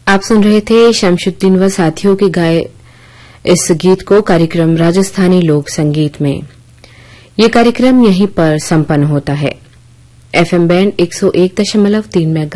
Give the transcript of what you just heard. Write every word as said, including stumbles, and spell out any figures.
आप सुन रहे थे शमशुद्दीन व साथियों के गाए इस गीत को कार्यक्रम राजस्थानी लोक संगीत में। ये कार्यक्रम यहीं पर संपन्न होता है। एफएम बैंड एक सौ एक दशमलव तीन